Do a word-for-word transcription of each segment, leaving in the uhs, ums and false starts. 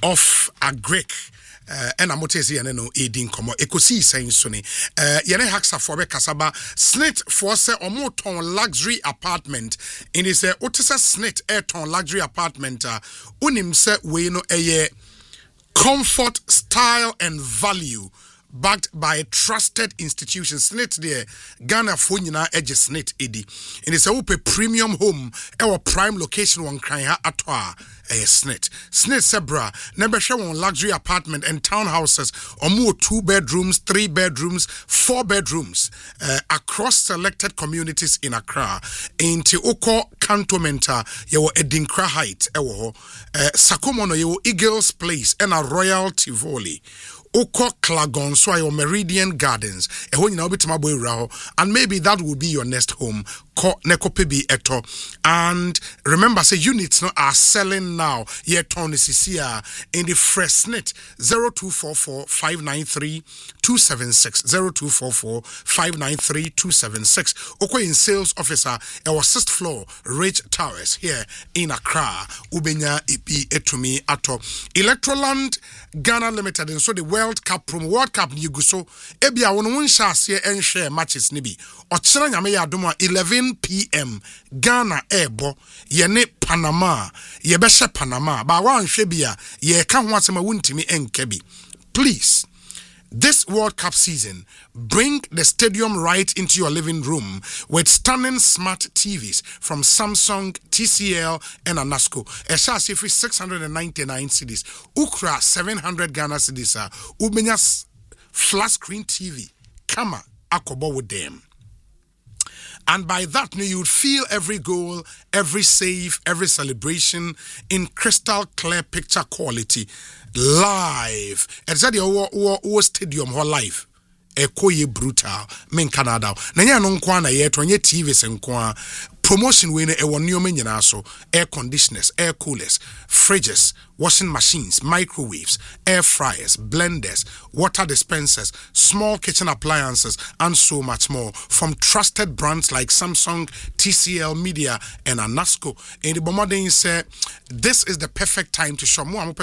of a Greek. Uh, and I'm going to say, I know, Edin Como, Ecosi saying Sunny. Uh, Yene Haxa for Kasaba, Snit for se or more ton luxury apartment. In this, uh, Otisa Snit air ton luxury apartment, uh, unim se we no a comfort, style, and value. Backed by a trusted institution. Snit there, Ghana Funyina Edge Snit Edi. And it's a open premium home, our prime location one crying atwa a Snit. Snit Sebra, never show on luxury apartment and townhouses, or more two bedrooms, three bedrooms, four bedrooms uh, across selected communities in Accra. In Teoko Cantonmenta, you were Edinkra Height, ewo, Sakomono, you Eagles Place, and a Royal Tivoli. Oko Klagon, so your Meridian Gardens, a home now bit and maybe that will be your next home. Ko Nekopebi Eto. And remember, say units no are selling now. Ye Tony Ccia in the fresh net zero two four four five nine three two seven six zero two four four five nine three two seven six. Oko in sales officer, our sixth floor, Ridge Towers here in Accra. Ubenya Ipi Etumi Ato. Electroland Ghana Limited, and so the World Cup from World Cup Niguso, Ebia won one shas here and share matches nibi. Ochira nyame ya adoma eleven p m Ghana Ebo yene Panama yebeshe Panama ba wan hwebia ye ka ho asema wuntimi enkebi. Please, this World Cup season, bring the stadium right into your living room with stunning smart T Vs from Samsung, T C L, and Anasco. Esha Sifri six hundred ninety-nine cedis, Ukra seven hundred Ghana cedis, Ubenya flat screen T V. Kama akobo with them. And by that, you would feel every goal, every save, every celebration in crystal clear picture quality. Live. It's at the stadium or live. Ekoye brutal. Men Canada. Nanya non kwa na yet when ye T Vs and kwa promotion winner e one new so air conditioners, air coolers, fridges, washing machines, microwaves, air fryers, blenders, water dispensers, small kitchen appliances, and so much more from trusted brands like Samsung, T C L Media, and Anasco. And the Bomardin said, this is the perfect time to show more.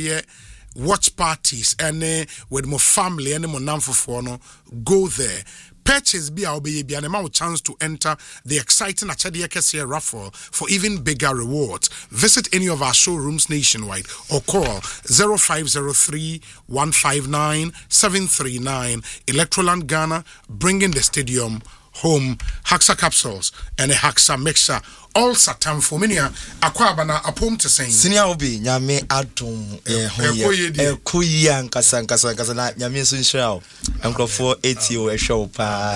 Watch parties and uh, with more family and more namfo go there. Purchase be our baby and a chance to enter the exciting Achadi Ekese raffle for even bigger rewards. Visit any of our showrooms nationwide or call zero five zero three one five nine seven three nine. Electroland Ghana, bringing the stadium home. Haxa capsules and a Haxa mixture. All Satan for many Aquabana upon to say Senior Obi, Yame Adum, a Kuyan Kasan Kasan Kasana, Yamin Shell, Uncle for eighty or a show.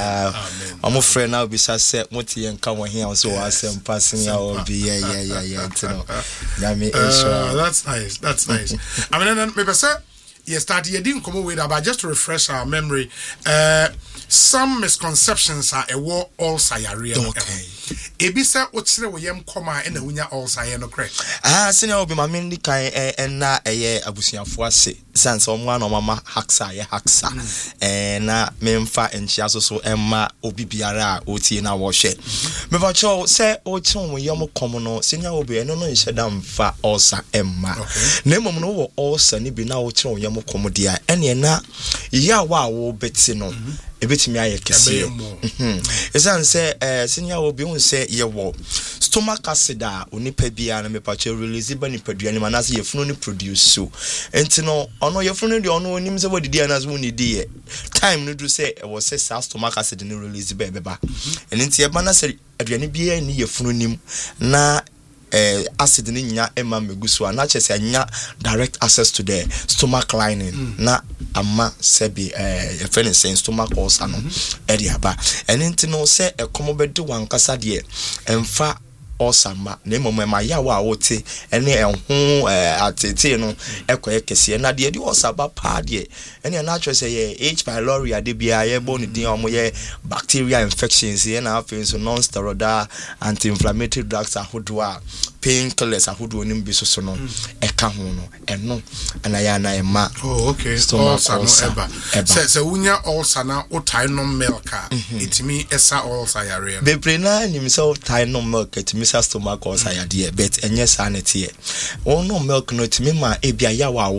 I'm a friend now, besides set Moti and come here, so I am passing out. Be yeah, yeah, yeah, yeah. Yame, that's nice, that's nice. I mean, maybe sir, you started, you didn't come away, but just to refresh our memory, uh, some misconceptions are a war all Sayari. Okay. Ebisa ochire wo yem koma e na wunya all say no correct. Ah, senior obi ma me ndikan e na eye abusuafo ase. Sense omwa no mama haksa ye haksa. Eh na memfa enchia so so emma obi biara a otie na wo hwe. Me ba cho se o chon wo yem kom no senior obi eno no nhye da mfa olsa emma. Na emom no wo olsa ni bi na wo chon wo yem kom dia ene na ya wa wo beti no. Ebetimi aye kese. Mhm. Esan say eh senior obi un say ye wo stomach acid a onipa bia na me pa che release ba nipa duane manase ye funu ni produce so. Enti no ono ye funu de ono onim se bodidi anas mu ni die. Time no do say e was say stomach acid ni release ba beba. Enti e ba na say aduane bia ni ye funu nim na eh acid ni nya ema meguso na chese nya direct access to the stomach lining mm. na ama sebi eh your friend saying stomach ulcer no area ba enti no say e komo bedi wankasa de emfa osama na emom ma ya wa wote ene ehun atete no ekoye kese na de de osaba pa de ene na atwe say ye H pylori ade bia ye bo ne din omo ye bacterial infections ye na afi so non steroidal anti-inflammatory drugs ahodo a painkillers ahodo nim bi so so no eka ho no eno ana ya na ema. Oh okay, stomach ulcer no eba say say unya ulcer na otinom milk a itimi esa ulcer yare be prena nim say otinom milk itimi stomach ulcer ya de but enye sanity. Oh no milk no itimi ma ebia ya wa